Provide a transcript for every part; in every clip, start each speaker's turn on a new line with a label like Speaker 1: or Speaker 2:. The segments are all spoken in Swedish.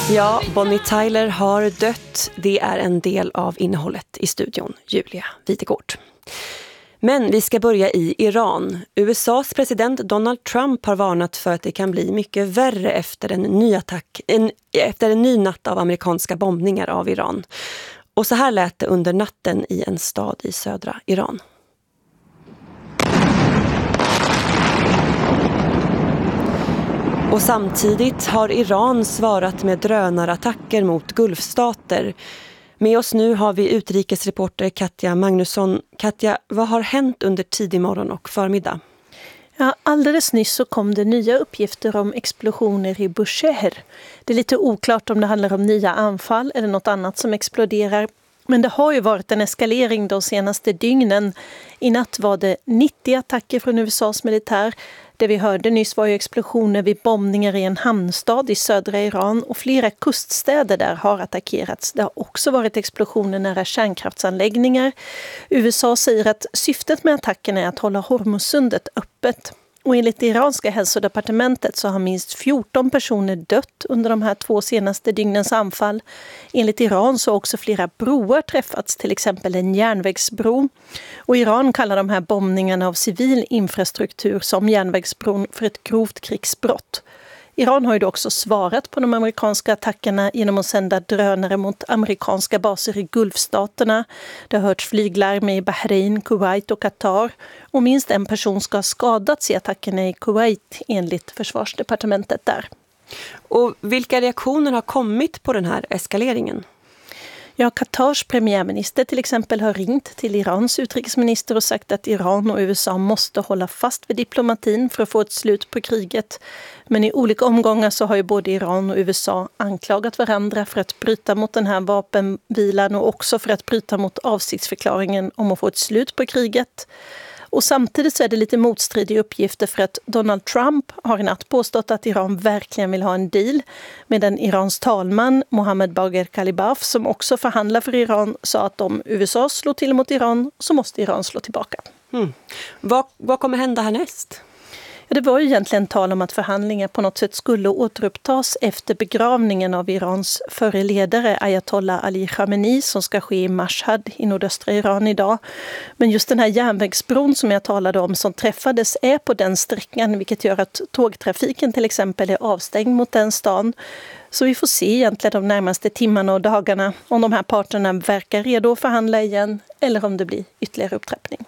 Speaker 1: Ja, Bonnie Tyler har dött. Det är en del av innehållet i studion, Julia Videgård. Men vi ska börja i Iran. USAs president Donald Trump har varnat för att det kan bli mycket värre efter en ny natt av amerikanska bombningar av Iran. Och så här lät det under natten i en stad i södra Iran. Och samtidigt har Iran svarat med drönarattacker mot Gulfstater. Med oss nu har vi utrikesreporter Katja Magnusson. Katja, vad har hänt under tidig morgon och förmiddag?
Speaker 2: Ja, alldeles nyss så kom det nya uppgifter om explosioner i Bushehr. Det är lite oklart om det handlar om nya anfall eller något annat som exploderar. Men det har ju varit en eskalering de senaste dygnen. I natt var det 90 attacker från USAs militär. Det vi hörde nyss var ju explosioner vid bombningar i en hamnstad i södra Iran och flera kuststäder där har attackerats. Det har också varit explosioner nära kärnkraftsanläggningar. USA säger att syftet med attackerna är att hålla Hormuzsundet öppet. Och enligt det iranska hälsodepartementet så har minst 14 personer dött under de här 2 senaste dygnens anfall. Enligt Iran så har också flera broar träffats, till exempel en järnvägsbro. Och Iran kallar de här bombningarna av civil infrastruktur som järnvägsbron för ett grovt krigsbrott. Iran har ju då också svarat på de amerikanska attackerna genom att sända drönare mot amerikanska baser i Gulfstaterna. Det har hörts flyglarm i Bahrain, Kuwait och Qatar. Och minst en person ska ha skadats i attackerna i Kuwait enligt försvarsdepartementet där.
Speaker 1: Och vilka reaktioner har kommit på den här eskaleringen?
Speaker 2: Ja, Qatars premiärminister till exempel har ringt till Irans utrikesminister och sagt att Iran och USA måste hålla fast vid diplomatin för att få ett slut på kriget. Men i olika omgångar så har ju både Iran och USA anklagat varandra för att bryta mot den här vapenvilan och också för att bryta mot avsiktsförklaringen om att få ett slut på kriget. Och samtidigt så är det lite motstridiga uppgifter för att Donald Trump har i natt påstått att Iran verkligen vill ha en deal. Medan Irans talman Mohammed Bagher Ghalibaf, som också förhandlar för Iran, sa att om USA slår till mot Iran så måste Iran slå tillbaka.
Speaker 1: Vad kommer hända härnäst?
Speaker 2: Det var ju egentligen tal om att förhandlingar på något sätt skulle återupptas efter begravningen av Irans förre ledare Ayatollah Ali Khamenei som ska ske i Mashhad i nordöstra Iran idag. Men just den här järnvägsbron som jag talade om som träffades är på den sträckan, vilket gör att tågtrafiken till exempel är avstängd mot den stan. Så vi får se egentligen de närmaste timmarna och dagarna om de här parterna verkar redo att förhandla igen eller om det blir ytterligare upptrappning.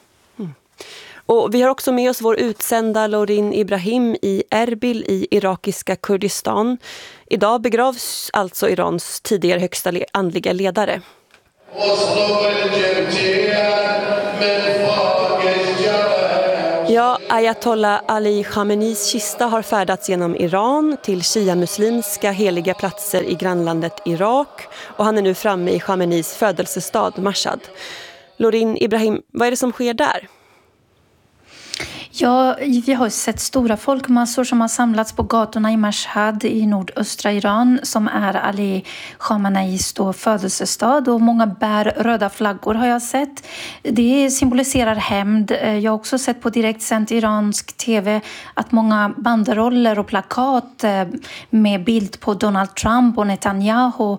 Speaker 1: Och vi har också med oss vår utsända Lorin Ibrahim i Erbil i irakiska Kurdistan. Idag begravs alltså Irans tidigare högsta andliga ledare. Ja, Ayatollah Ali Khameneis kista har färdats genom Iran till shia-muslimska heliga platser i grannlandet Irak. Och han är nu framme i Khameneis födelsestad Mashhad. Lorin Ibrahim, vad är det som sker där?
Speaker 3: Ja, vi har sett stora folkmassor som har samlats på gatorna i Mashhad i nordöstra Iran som är Ali Khameneis födelsestad och många bär röda flaggor har jag sett. Det symboliserar hämnd. Jag har också sett på direktsänd iransk tv att många banderoller och plakat med bild på Donald Trump och Netanyahu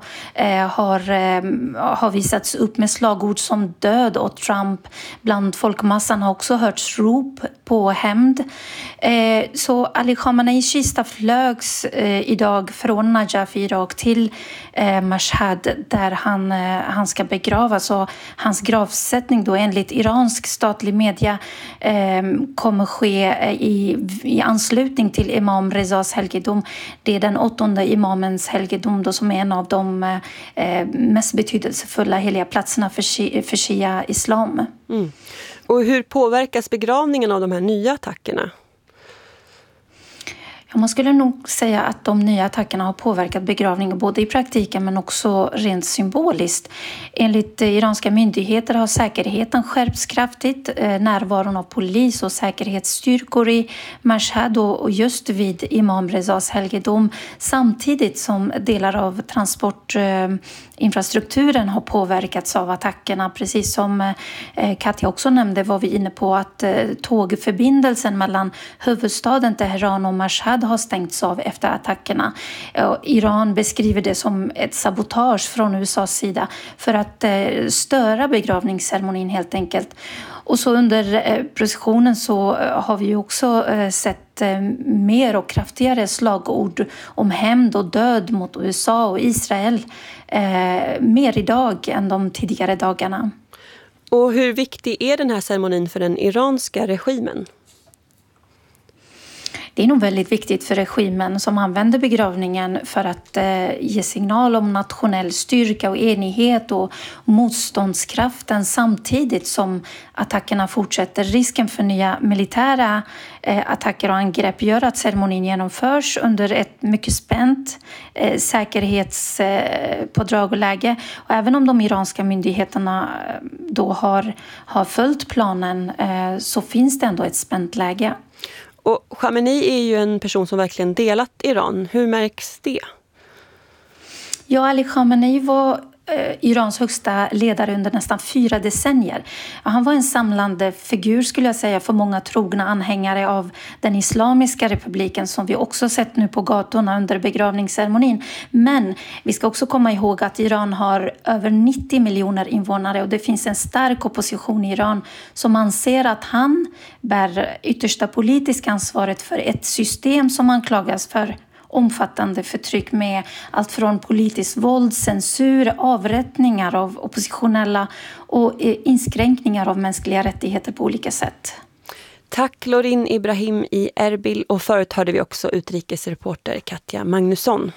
Speaker 3: har visats upp med slagord som död och Trump. Bland folkmassan har också hörts rop på hämnd. Så Ali Khameneis kista flögs idag från Najaf i Irak till Mashhad där han ska begravas. Och hans gravsättning då enligt iransk statlig media kommer ske i anslutning till Imam Rezas helgedom. Det är den 8:e imamens helgedom då, som är en av de mest betydelsefulla heliga platserna för shia-islam.
Speaker 1: Mm. Och hur påverkas begravningen av de här nya attackerna?
Speaker 3: Ja, man skulle nog säga att de nya attackerna har påverkat begravningen både i praktiken men också rent symboliskt. Enligt iranska myndigheter har säkerheten skärpts kraftigt. Närvaron av polis och säkerhetsstyrkor i Mashhad och just vid Imam Rezas helgedom samtidigt som delar av transportinfrastrukturen har påverkats av attackerna. Precis som Katja också nämnde var vi inne på att tågförbindelsen mellan huvudstaden Teheran och Mashhad flygpad har stängts av efter attackerna. Iran beskriver det som ett sabotage från USAs sida för att störa begravningsceremonin helt enkelt. Och så under processionen så har vi ju också sett mer och kraftigare slagord om hämnd och död mot USA och Israel. Mer idag än de tidigare dagarna.
Speaker 1: Och hur viktig är den här ceremonin för den iranska regimen?
Speaker 3: Det är nog väldigt viktigt för regimen som använder begravningen för att ge signal om nationell styrka och enighet och motståndskraften samtidigt som attackerna fortsätter. Risken för nya militära attacker och angrepp gör att ceremonin genomförs under ett mycket spänt säkerhetspådrag och läge. Och även om de iranska myndigheterna då har följt planen så finns det ändå ett spänt läge.
Speaker 1: Och Khamenei är ju en person som verkligen delat Iran. Hur märks det?
Speaker 3: Ja, Ali Khamenei var Irans högsta ledare under nästan 4 decennier. Han var en samlande figur skulle jag säga för många trogna anhängare av den islamiska republiken som vi också sett nu på gatorna under begravningsceremonin. Men vi ska också komma ihåg att Iran har över 90 miljoner invånare och det finns en stark opposition i Iran som anser att han bär yttersta politiska ansvaret för ett system som anklagas för omfattande förtryck med allt från politiskt våld, censur, avrättningar av oppositionella och inskränkningar av mänskliga rättigheter på olika sätt.
Speaker 1: Tack Lorin Ibrahim i Erbil, och förut hörde vi också utrikesreporter Katja Magnusson.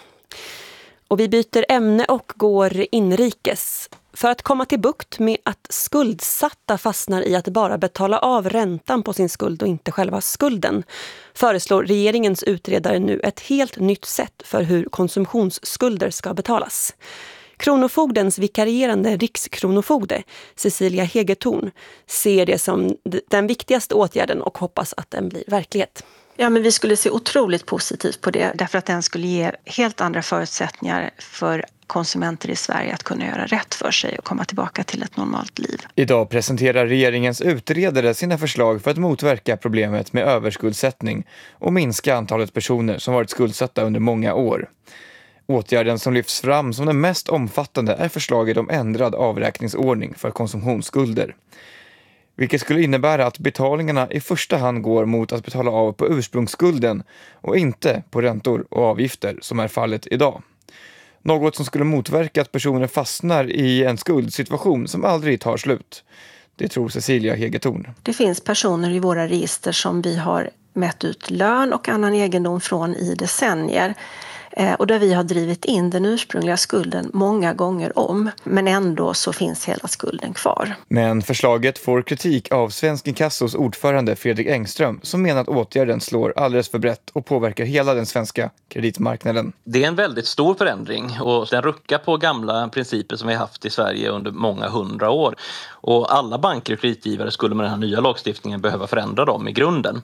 Speaker 1: Och vi byter ämne och går inrikes. För att komma till bukt med att skuldsatta fastnar i att bara betala av räntan på sin skuld och inte själva skulden, föreslår regeringens utredare nu ett helt nytt sätt för hur konsumtionsskulder ska betalas. Kronofogdens vikarierande rikskronofogde, Cecilia Hegetorn, ser det som den viktigaste åtgärden och hoppas att den blir verklighet.
Speaker 4: Ja, men vi skulle se otroligt positivt på det därför att den skulle ge helt andra förutsättningar för konsumenter i Sverige att kunna göra rätt för sig och komma tillbaka till ett normalt liv.
Speaker 5: Idag presenterar regeringens utredare sina förslag för att motverka problemet med överskuldsättning och minska antalet personer som varit skuldsatta under många år. Åtgärden som lyfts fram som den mest omfattande är förslaget om ändrad avräkningsordning för konsumtionsskulder. Vilket skulle innebära att betalningarna i första hand går mot att betala av på ursprungsskulden och inte på räntor och avgifter som är fallet idag. Något som skulle motverka att personer fastnar i en skuldsituation som aldrig tar slut. Det tror Cecilia Hegetorn.
Speaker 4: Det finns personer i våra register som vi har mätt ut lön och annan egendom från i decennier. Och där vi har drivit in den ursprungliga skulden många gånger om. Men ändå så finns hela skulden kvar.
Speaker 5: Men förslaget får kritik av Svensk Inkassos ordförande Fredrik Engström som menar att åtgärden slår alldeles för brett och påverkar hela den svenska kreditmarknaden.
Speaker 6: Det är en väldigt stor förändring och den ruckar på gamla principer som vi har haft i Sverige under många 100 år. Och alla banker och kreditgivare skulle med den här nya lagstiftningen behöva förändra dem i grunden.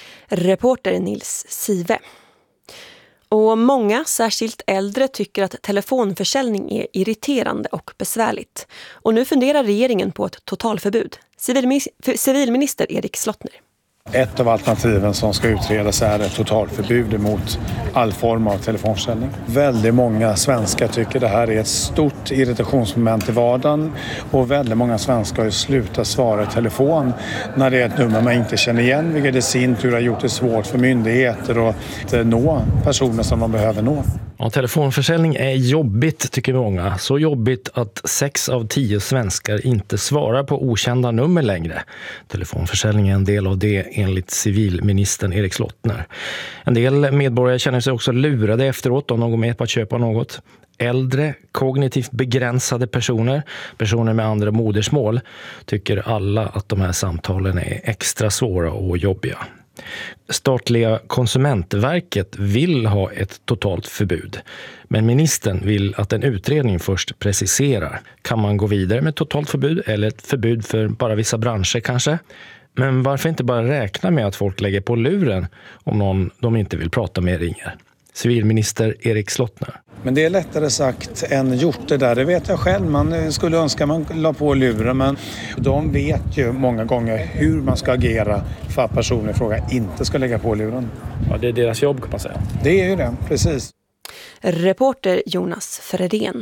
Speaker 1: Reporter Nils Sive. Och många, särskilt äldre, tycker att telefonförsäljning är irriterande och besvärligt. Och nu funderar regeringen på ett totalförbud. Civilminister Erik Slottner.
Speaker 7: Ett av alternativen som ska utredas är ett totalförbud mot all form av telefonförsäljning. Väldigt många svenskar tycker det här är ett stort irritationsmoment i vardagen och väldigt många svenskar har ju slutat svara i telefon när det är ett nummer man inte känner igen, vilket i sin tur har gjort det svårt för myndigheter att nå personer som de behöver nå.
Speaker 8: Ja, telefonförsäljning är jobbigt tycker många. Så jobbigt att 6 av 10 svenskar inte svarar på okända nummer längre. Telefonförsäljning är en del av det enligt civilministern Erik Slottner. En del medborgare känner sig också lurade efteråt om de går med på att köpa något. Äldre, kognitivt begränsade personer med andra modersmål, tycker alla att de här samtalen är extra svåra och jobbiga. Statliga Konsumentverket vill ha ett totalt förbud. Men ministern vill att en utredning först preciserar. Kan man gå vidare med ett totalt förbud eller ett förbud för bara vissa branscher kanske? Men varför inte bara räkna med att folk lägger på luren om någon de inte vill prata med ringer? Civilminister Erik Slottner.
Speaker 7: Men det är lättare sagt än gjort det där. Det vet jag själv. Man skulle önska man la på luren, men de vet ju många gånger hur man ska agera för att personen i fråga inte ska lägga på luren.
Speaker 8: Ja, det är deras jobb kan man säga.
Speaker 7: Det är ju det, precis.
Speaker 1: Reporter Jonas Fredén.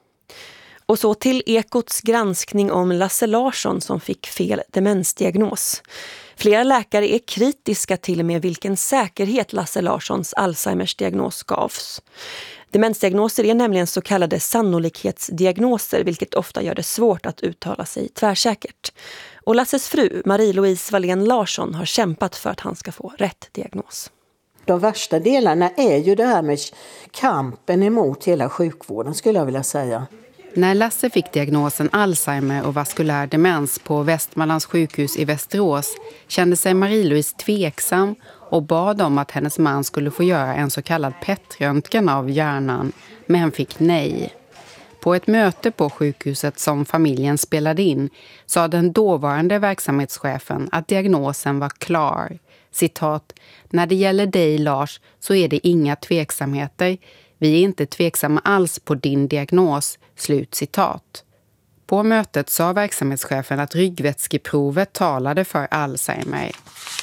Speaker 1: Och så till Ekots granskning om Lasse Larsson som fick fel demensdiagnos. Flera läkare är kritiska till med vilken säkerhet Lasse Larssons Alzheimers diagnos gavs. Demensdiagnoser är nämligen så kallade sannolikhetsdiagnoser, vilket ofta gör det svårt att uttala sig tvärsäkert. Och Lasses fru, Marie-Louise Wallén Larsson, har kämpat för att han ska få rätt diagnos.
Speaker 9: De värsta delarna är ju det här med kampen emot hela sjukvården, skulle jag vilja säga.
Speaker 10: När Lasse fick diagnosen Alzheimer och vaskulär demens på Västmanlands sjukhus i Västerås kände sig Marie-Louise tveksam och bad om att hennes man skulle få göra en så kallad PET-röntgen av hjärnan, men fick nej. På ett möte på sjukhuset som familjen spelade in sa den dåvarande verksamhetschefen att diagnosen var klar. Citat: "När det gäller dig Lars så är det inga tveksamheter. Vi är inte tveksamma alls på din diagnos." Slut citat. På mötet sa verksamhetschefen att ryggvätskeprovet talade för Alzheimer.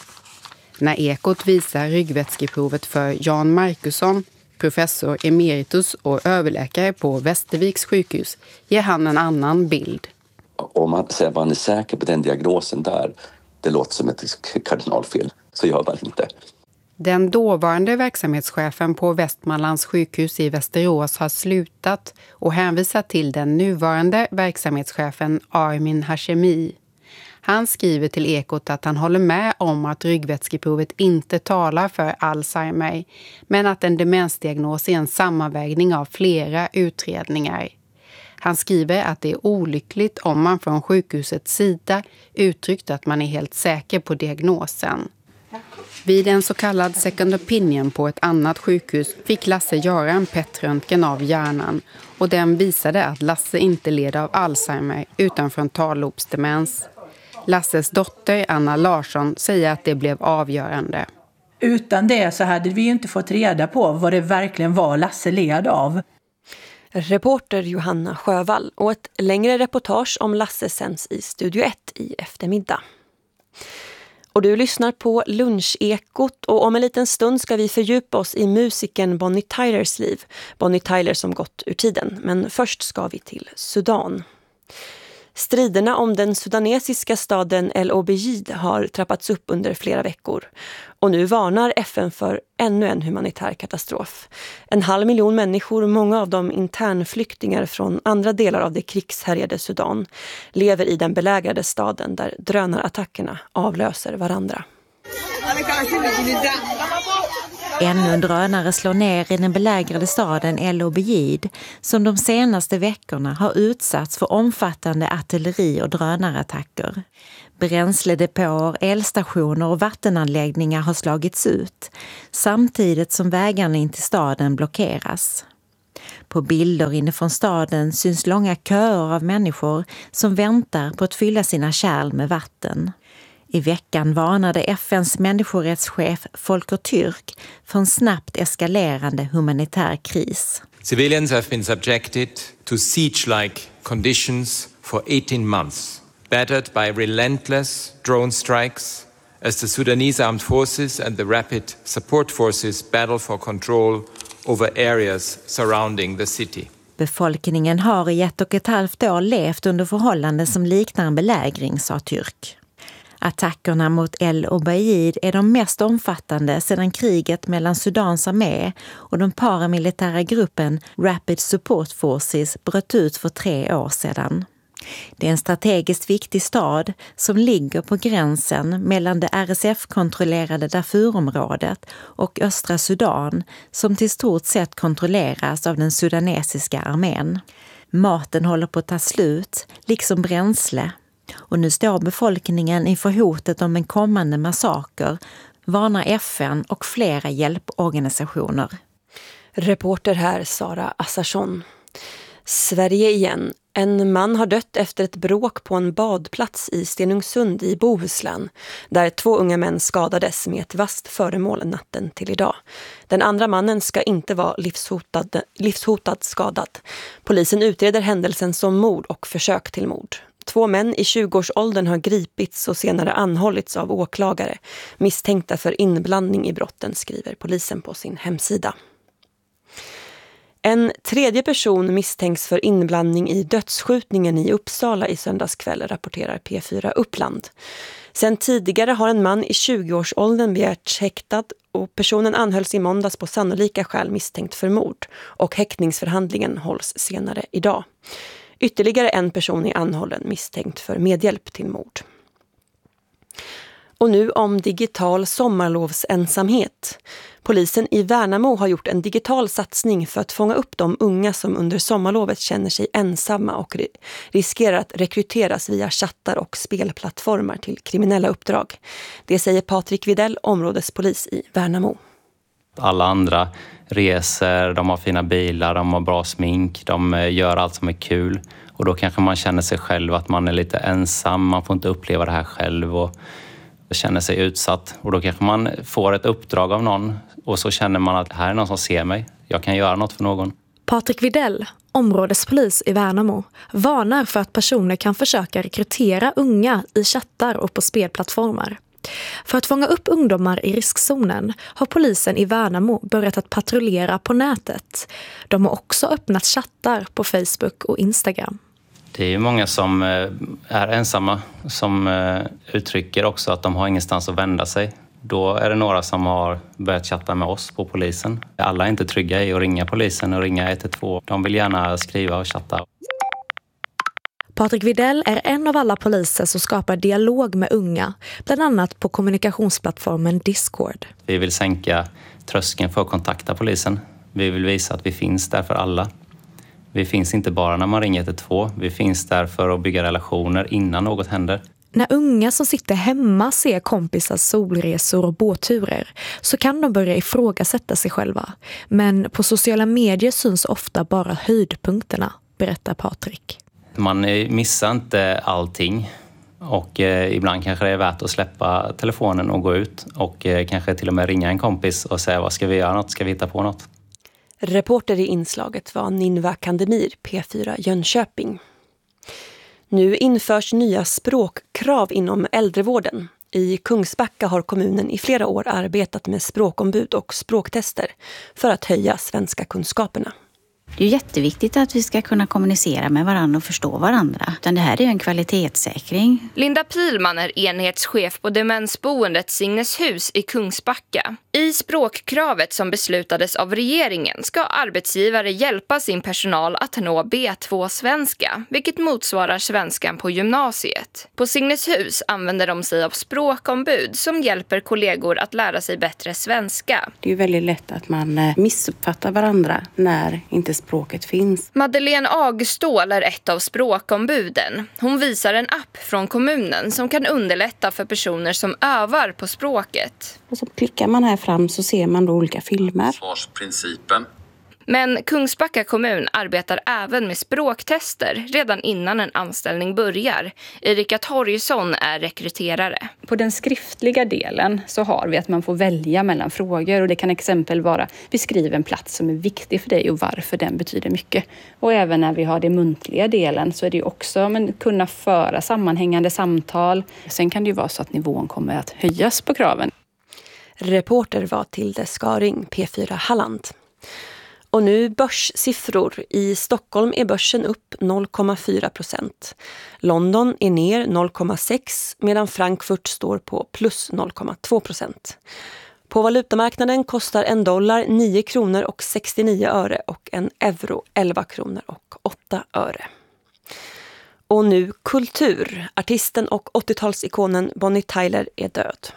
Speaker 10: När Ekot visar ryggvätskeprovet för Jan Markusson, professor emeritus och överläkare på Västerviks sjukhus, ger han en annan bild.
Speaker 11: Om man säger att man är säker på den diagnosen där, det låter som ett kardinalfel, så gör man inte.
Speaker 10: Den dåvarande verksamhetschefen på Västmanlands sjukhus i Västerås har slutat och hänvisar till den nuvarande verksamhetschefen Armin Hashemi. Han skriver till Ekot att han håller med om att ryggvätskeprovet inte talar för Alzheimer, men att en demensdiagnos är en sammanvägning av flera utredningar. Han skriver att det är olyckligt om man från sjukhusets sida uttryckt att man är helt säker på diagnosen. Vid en så kallad second opinion på ett annat sjukhus fick Lasse göra en PET-röntgen av hjärnan och den visade att Lasse inte led av Alzheimer utan frontallobsdemens. Lasses dotter Anna Larsson säger att det blev avgörande.
Speaker 12: Utan det så hade vi ju inte fått reda på vad det verkligen var Lasse led av.
Speaker 1: Reporter Johanna Sjövall, och ett längre reportage om Lasse sänds i Studio 1 i eftermiddag. Och du lyssnar på Lunchekot, och om en liten stund ska vi fördjupa oss i musikern Bonnie Tylers liv. Bonnie Tyler som gått ur tiden, men först ska vi till Sudan. Striderna om den sudanesiska staden El Obeid har trappats upp under flera veckor. Och nu varnar FN för ännu en humanitär katastrof. 500 000 människor, många av dem internflyktingar från andra delar av det krigshärjade Sudan, lever i den belägrade staden där drönarattackerna avlöser varandra.
Speaker 13: Ännu en drönare slår ner i den belägrade staden El Obeid som de senaste veckorna har utsatts för omfattande artilleri- och drönarattacker. Bränsledepåer, elstationer och vattenanläggningar har slagits ut samtidigt som vägarna in till staden blockeras. På bilder inifrån staden syns långa köer av människor som väntar på att fylla sina kärl med vatten. I veckan varnade FNs människorättschef Volker Türk för en snabbt eskalerande humanitär kris.
Speaker 14: Civilians have been subjected to siege-like conditions for 18 months, battered by relentless drone strikes as the Sudanese armed forces and the rapid support forces battle for control over areas surrounding the city.
Speaker 13: Befolkningen har i 1,5 år levt under förhållanden som liknar en belägring, sa Türk. Attackerna mot El Obeid är de mest omfattande sedan kriget mellan Sudans armé och den paramilitära gruppen Rapid Support Forces bröt ut för 3 år sedan. Det är en strategiskt viktig stad som ligger på gränsen mellan det RSF-kontrollerade Darfurområdet och östra Sudan som till stort sett kontrolleras av den sudanesiska armén. Maten håller på att ta slut, liksom bränsle. Och nu står befolkningen inför hotet om en kommande massaker, varnar FN och flera hjälporganisationer.
Speaker 1: Reporter här Sara Assarsson. Sverige igen. En man har dött efter ett bråk på en badplats i Stenungsund i Bohuslän, där 2 unga män skadades med ett vasst föremål natten till idag. Den andra mannen ska inte vara livshotad skadad. Polisen utreder händelsen som mord och försök till mord. 2 män i 20-årsåldern har gripits och senare anhållits av åklagare, misstänkta för inblandning i brotten, skriver polisen på sin hemsida. En tredje person misstänks för inblandning i dödsskjutningen i Uppsala i söndagskväll, rapporterar P4 Uppland. Sen tidigare har en man i 20-årsåldern begärts häktad och personen anhölls i måndags på sannolika skäl misstänkt för mord och häktningsförhandlingen hålls senare idag. Ytterligare en person är anhållen misstänkt för medhjälp till mord. Och nu om digital sommarlovsensamhet. Polisen i Värnamo har gjort en digital satsning för att fånga upp de unga som under sommarlovet känner sig ensamma och riskerar att rekryteras via chattar och spelplattformar till kriminella uppdrag. Det säger Patrik Videll, områdespolis i Värnamo.
Speaker 15: Alla andra reser, de har fina bilar, de har bra smink, de gör allt som är kul. Och då kanske man känner sig själv att man är lite ensam, man får inte uppleva det här själv och känner sig utsatt. Och då kanske man får ett uppdrag av någon och så känner man att här är någon som ser mig, jag kan göra något för någon.
Speaker 16: Patrik Videll, områdespolis i Värnamo, varnar för att personer kan försöka rekrytera unga i chattar och på spelplattformar. För att fånga upp ungdomar i riskzonen har polisen i Värnamo börjat att patrullera på nätet. De har också öppnat chattar på Facebook och Instagram.
Speaker 15: Det är ju många som är ensamma som uttrycker också att de har ingenstans att vända sig. Då är det några som har börjat chatta med oss på polisen. Alla är inte trygga i att ringa polisen och ringa 112. De vill gärna skriva och chatta.
Speaker 16: Patrik Videll är en av alla poliser som skapar dialog med unga, bland annat på kommunikationsplattformen Discord.
Speaker 15: Vi vill sänka tröskeln för att kontakta polisen. Vi vill visa att vi finns där för alla. Vi finns inte bara när man ringer 112. Vi finns där för att bygga relationer innan något händer.
Speaker 16: När unga som sitter hemma ser kompisars solresor och båtturer så kan de börja ifrågasätta sig själva. Men på sociala medier syns ofta bara höjdpunkterna, berättar Patrik.
Speaker 15: Man missar inte allting och ibland kanske det är värt att släppa telefonen och gå ut och kanske till och med ringa en kompis och säga vad ska vi göra något, ska vi hitta på något?
Speaker 1: Reporter i inslaget var Ninva Kandemir, P4 Jönköping. Nu införs nya språkkrav inom äldrevården. I Kungsbacka har kommunen i flera år arbetat med språkombud och språktester för att höja svenska kunskaperna.
Speaker 17: Det är jätteviktigt att vi ska kunna kommunicera med varandra och förstå varandra. Det här är ju en kvalitetssäkring.
Speaker 18: Linda Pilman är enhetschef på demensboendet Signeshus i Kungsbacka. I språkkravet som beslutades av regeringen ska arbetsgivare hjälpa sin personal att nå B2-svenska, vilket motsvarar svenskan på gymnasiet. På Signeshus använder de sig av språkombud som hjälper kollegor att lära sig bättre svenska.
Speaker 19: Det är ju väldigt lätt att man missuppfattar varandra när inte språket finns.
Speaker 18: Madeleine Agstål är ett av språkombuden. Hon visar en app från kommunen som kan underlätta för personer som övar på språket.
Speaker 19: Och så klickar man här fram så ser man då olika filmer.
Speaker 20: Svarsprincipen.
Speaker 18: Men Kungsbacka kommun arbetar även med språktester redan innan en anställning börjar. Erika Torgesson är rekryterare.
Speaker 21: På den skriftliga delen så har vi att man får välja mellan frågor och det kan exempel vara beskriv en plats som är viktig för dig och varför den betyder mycket. Och även när vi har den muntliga delen så är det ju också kunna föra sammanhängande samtal. Sen kan det ju vara så att nivån kommer att höjas på kraven.
Speaker 1: Reporter var Tilde Skaring, P4 Halland. Och nu börssiffror. I Stockholm är börsen upp 0,4%. London är ner 0,6% medan Frankfurt står på plus 0,2%. På valutamarknaden kostar en dollar 9 kronor och 69 öre och en euro 11 kronor och 8 öre. Och nu kultur. Artisten och 80-talsikonen Bonnie Tyler är död.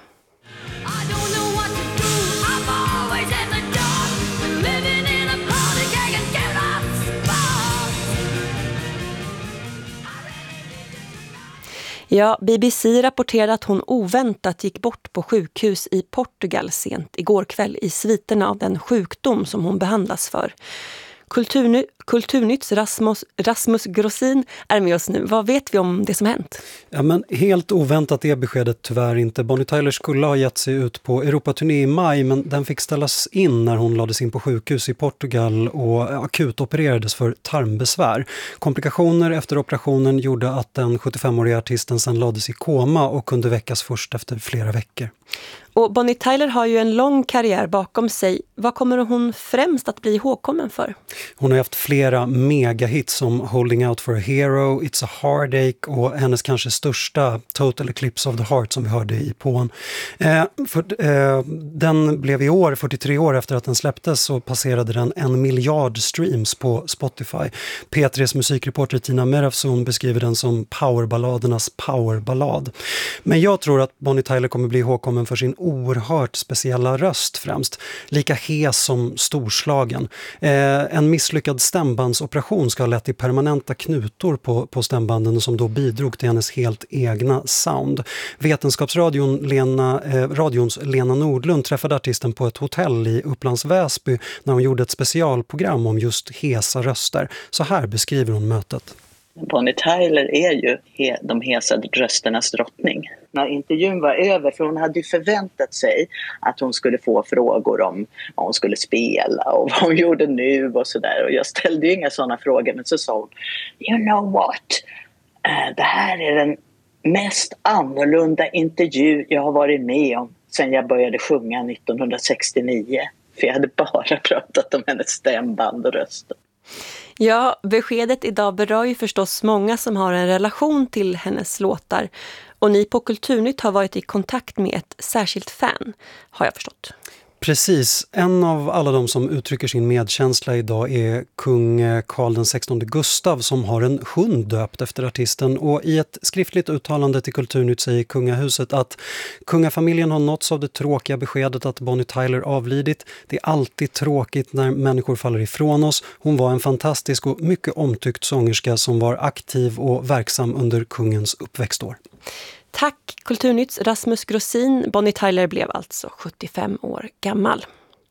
Speaker 1: Ja, BBC rapporterade att hon oväntat gick bort på sjukhus i Portugal sent igår kväll i sviterna av den sjukdom som hon behandlas för. Kulturnytts Rasmus Grossin är med oss nu. Vad vet vi om det som hänt?
Speaker 20: Ja, men helt oväntat är beskedet tyvärr inte. Bonnie Tyler skulle ha gett sig ut på Europaturné i maj, men den fick ställas in när hon lades in på sjukhus i Portugal och akut opererades för tarmbesvär. Komplikationer efter operationen gjorde att den 75-åriga artisten sedan lades i koma och kunde väckas först efter flera veckor.
Speaker 1: Och Bonnie Tyler har ju en lång karriär bakom sig. Vad kommer hon främst att bli ihågkommen för?
Speaker 20: Hon har haft flera megahits som Holding Out for a Hero, It's a Heartache och hennes kanske största Total Eclipse of the Heart som vi hörde i Pån. Den blev i år, 43 år efter att den släpptes, så passerade den 1 miljard streams på Spotify. P3s musikreporter Tina Merafson beskriver den som powerballadernas powerballad. Men jag tror att Bonnie Tyler kommer bli ihågkommen för sin oerhört speciella röst främst. Lika hes som storslagen. En misslyckad stämbandsoperation ska ha lett till permanenta knutor på stämbanden som då bidrog till hennes helt egna sound. Radions Lena Nordlund träffade artisten på ett hotell i Upplands Väsby när hon gjorde ett specialprogram om just hesa röster. Så här beskriver hon mötet.
Speaker 22: Bonnie Tyler är ju de hesa rösternas drottning. När intervjun var över, för hon hade ju förväntat sig att hon skulle få frågor om vad hon skulle spela och vad hon gjorde nu och sådär. Och jag ställde ju inga sådana frågor, men så sa hon, you know what? Det här är den mest annorlunda intervju jag har varit med om sedan jag började sjunga 1969. För jag hade bara pratat om hennes stämband och rösten.
Speaker 1: Ja, beskedet idag berör ju förstås många som har en relation till hennes låtar. Och ni på Kulturnytt har varit i kontakt med ett särskilt fan, har jag förstått.
Speaker 20: Precis. En av alla de som uttrycker sin medkänsla idag är kung Carl XVI Gustav som har en hund döpt efter artisten. Och i ett skriftligt uttalande till Kulturnytt säger kungahuset att kungafamiljen har nåtts av det tråkiga beskedet att Bonnie Tyler avlidit. Det är alltid tråkigt när människor faller ifrån oss. Hon var en fantastisk och mycket omtyckt sångerska som var aktiv och verksam under kungens uppväxtår.
Speaker 1: Tack Kulturnytts Rasmus Grossin. Bonnie Tyler blev alltså 75 år gammal.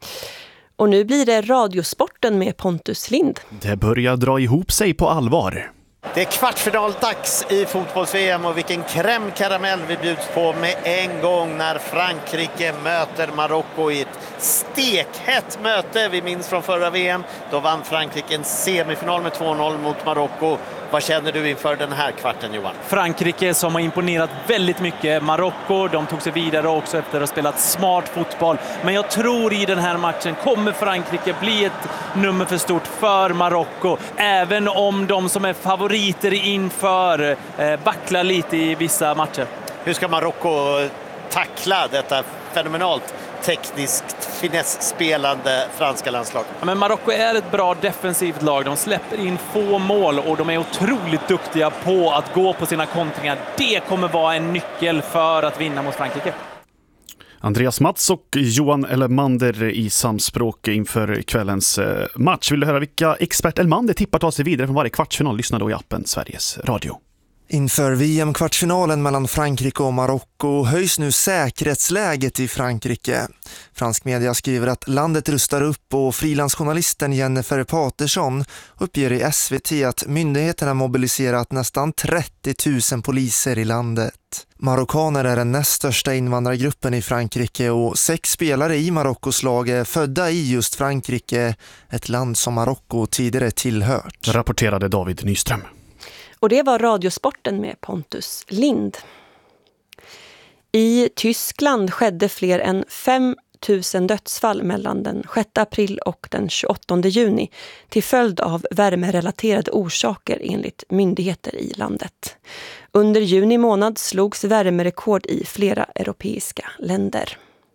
Speaker 1: Och nu blir det radiosporten med Pontus Lind.
Speaker 23: Det börjar dra ihop sig på allvar.
Speaker 24: Det är kvartsfinaldags i fotbolls-VM och vilken krämkaramell vi bjuds på med en gång när Frankrike möter Marocko i ett stekhett möte. Vi minns från förra VM, då vann Frankrike en semifinal med 2-0 mot Marocko. Vad känner du inför den här kvarten, Johan?
Speaker 25: Frankrike som har imponerat väldigt mycket. Marocko, de tog sig vidare också efter att ha spelat smart fotboll. Men jag tror i den här matchen kommer Frankrike bli ett nummer för stort för Marocko. Även om de som är favoriter inför vacklar lite i vissa matcher.
Speaker 24: Hur ska Marocko tackla detta fenomenalt tekniskt finessspelande franska landslag?
Speaker 25: Ja, men Marocko är ett bra defensivt lag. De släpper in få mål och de är otroligt duktiga på att gå på sina kontringar. Det kommer vara en nyckel för att vinna mot Frankrike.
Speaker 23: Andreas Mats och Johan Elmander i samspråk inför kvällens match. Vill du höra vilka expert Elmander tippar ta sig vidare från varje kvartsfinal? Lyssna då i appen Sveriges Radio.
Speaker 26: Inför VM-kvartsfinalen mellan Frankrike och Marocko höjs nu säkerhetsläget i Frankrike. Fransk media skriver att landet rustar upp och frilansjournalisten Jennifer Paterson uppger i SVT att myndigheterna mobiliserat nästan 30 000 poliser i landet. Marockaner är den näst största invandrargruppen i Frankrike och 6 spelare i Marockos lag är födda i just Frankrike, ett land som Marocko tidigare tillhört.
Speaker 23: Rapporterade David Nyström.
Speaker 1: Och det var radiosporten med Pontus Lind. I Tyskland skedde fler än 5 000 dödsfall mellan den 6 april och den 28 juni till följd av värmerelaterade orsaker enligt myndigheter i landet. Under juni månad slogs värmerekord i flera europeiska länder.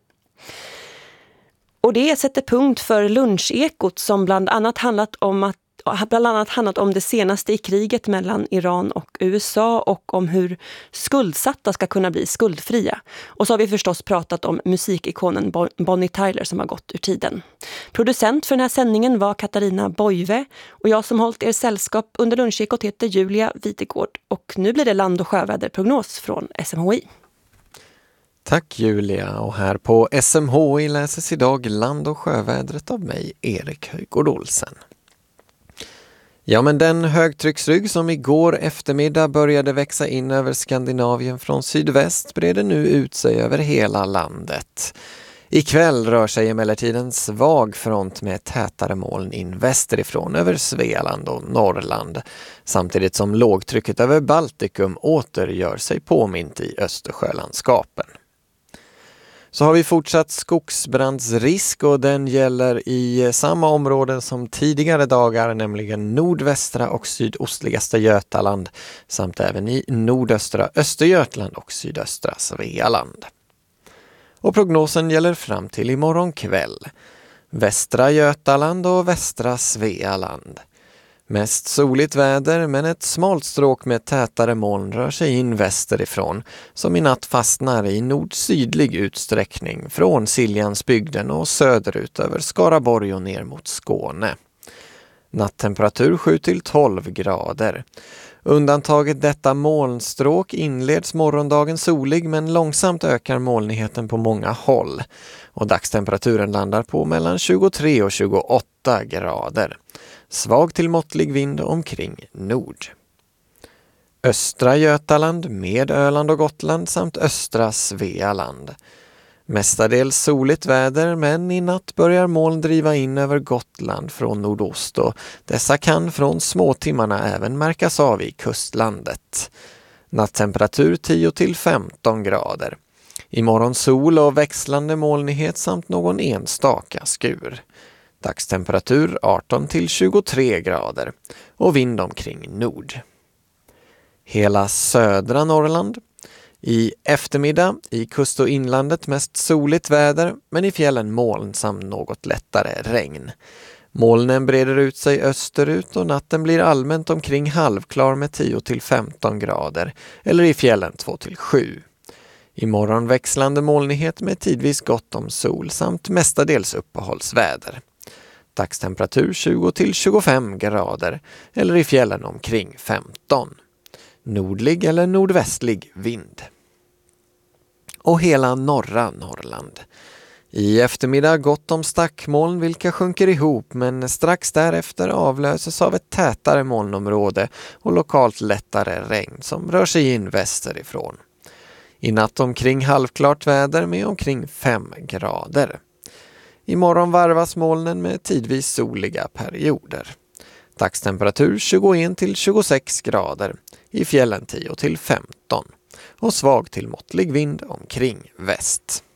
Speaker 1: Och det sätter punkt för lunchekot som bland annat handlat om det senaste i kriget mellan Iran och USA och om hur skuldsatta ska kunna bli skuldfria. Och så har vi förstås pratat om musikikonen Bonnie Tyler som har gått ur tiden. Producent för den här sändningen var Katarina Boive och jag som hållit er sällskap under lunchekot heter Julia Videgård. Och nu blir det land- och sjöväderprognos från SMHI.
Speaker 27: Tack Julia, och här på SMHI läses idag land- och sjövädret av mig, Erik Höjgård Olsen. Ja, men den högtrycksrygg som igår eftermiddag började växa in över Skandinavien från sydväst breder nu ut sig över hela landet. Ikväll rör sig emellertid en svag front med tätare moln in västerifrån över Svealand och Norrland, samtidigt som lågtrycket över Baltikum åter gör sig påmint i Östersjölandskapen. Så har vi fortsatt skogsbrandsrisk och den gäller i samma områden som tidigare dagar, nämligen nordvästra och sydostligaste Götaland samt även i nordöstra Östergötland och sydöstra Svealand. Och prognosen gäller fram till imorgon kväll. Västra Götaland och västra Svealand. Mest soligt väder, men ett smalt stråk med tätare moln rör sig in västerifrån, som i natt fastnar i nord-sydlig utsträckning från Siljansbygden och söderut över Skaraborg och ner mot Skåne. Nattemperatur 7-12 grader. Undantaget detta molnstråk inleds morgondagen solig, men långsamt ökar molnigheten på många håll. Och dagstemperaturen landar på mellan 23 och 28 grader. Svag till måttlig vind omkring nord. Östra Götaland med Öland och Gotland samt östra Svealand. Mestadels soligt väder, men i natt börjar moln driva in över Gotland från nordost och dessa kan från småtimmarna även märkas av i kustlandet. Nattemperatur 10-15 grader. Imorgon sol och växlande molnighet samt någon enstaka skur. Dagstemperatur 18-23 grader och vind omkring nord. Hela södra Norrland. I eftermiddag i kust- och inlandet mest soligt väder, men i fjällen moln samt något lättare regn. Molnen breder ut sig österut och natten blir allmänt omkring halvklar med 10-15 grader eller i fjällen 2-7. Imorgon växlande molnighet med tidvis gott om sol samt mestadels uppehållsväder. Dagstemperatur 20-25 grader eller i fjällen omkring 15. Nordlig eller nordvästlig vind. Och hela norra Norrland. I eftermiddag gott om stackmoln vilka sjunker ihop, men strax därefter avlöses av ett tätare molnområde och lokalt lättare regn som rör sig in västerifrån. I natt omkring halvklart väder med omkring 5 grader. Imorgon varvas molnen med tidvis soliga perioder. Dagstemperatur 21-26 grader, i fjällen 10-15 och svag till måttlig vind omkring väst.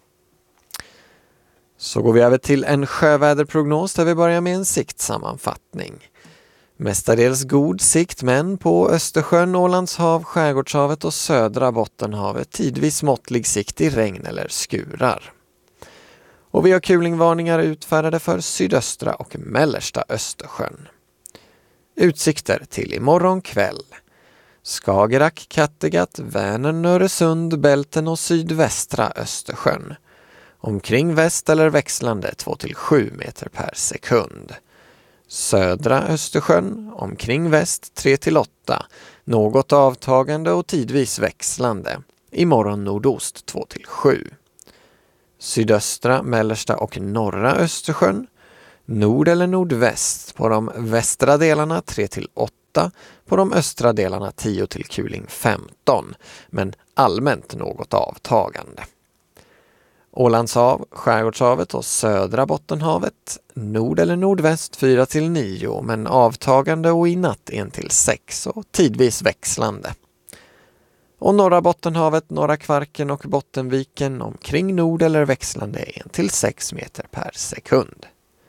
Speaker 27: Så går vi över till en sjöväderprognos där vi börjar med en siktsammanfattning. Mestadels god sikt, men på Östersjön, Ålandshav, Skärgårdshavet och södra Bottenhavet tidvis måttlig sikt i regn eller skurar. Och vi har kulingvarningar utfärdade för sydöstra och mellersta Östersjön. Utsikter till imorgon kväll. Skagerrak, Kattegatt, Vänern, Öresund, Bälten och sydvästra Östersjön. Omkring väst eller växlande 2-7 meter per sekund. Södra Östersjön, omkring väst 3-8, något avtagande och tidvis växlande. Imorgon nordost 2-7. Sydöstra, mellersta och norra Östersjön. Nord eller nordväst, på de västra delarna 3-8, på de östra delarna 10 till kuling 15, men allmänt något avtagande. Ålandshav, Skärgårdshavet och södra Bottenhavet, nord eller nordväst 4-9, men avtagande och i natt 1-6 och tidvis växlande. Och norra Bottenhavet, norra Kvarken och Bottenviken omkring nord eller växlande 1-6 meter per sekund.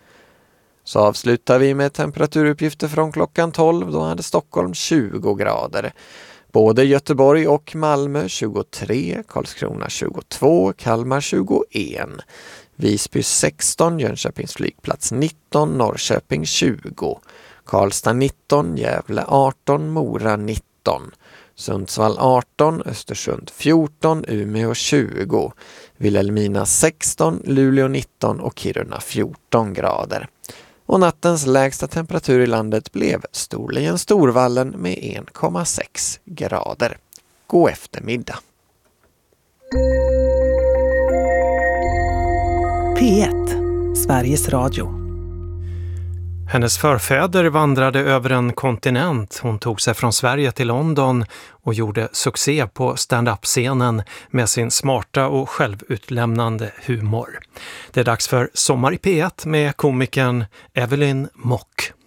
Speaker 27: Så avslutar vi med temperaturuppgifter från klockan 12. Då hade Stockholm 20 grader. Både Göteborg och Malmö 23, Karlskrona 22, Kalmar 21, Visby 16, Jönköpings flygplats 19, Norrköping 20, Karlstad 19, Gävle 18, Mora 19, Sundsvall 18, Östersund 14, Umeå 20, Vilhelmina 16, Luleå 19 och Kiruna 14 grader. Och nattens lägsta temperatur i landet blev Storlien Storvallen med 1,6 grader. God eftermiddag.
Speaker 2: P1, Sveriges Radio. Hennes förfäder vandrade över en kontinent. Hon tog sig från Sverige till London och gjorde succé på stand-up-scenen med sin smarta och självutlämnande humor. Det är dags för Sommar i P1 med komikern Evelyn Mock.